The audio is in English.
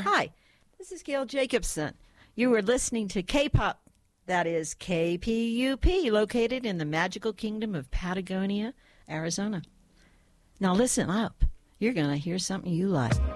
Hi, this is Gail Jacobson. You are listening to K-Pop, that is KPUP, located in the magical kingdom of Patagonia, Arizona. Now listen up. You're going to hear something you like.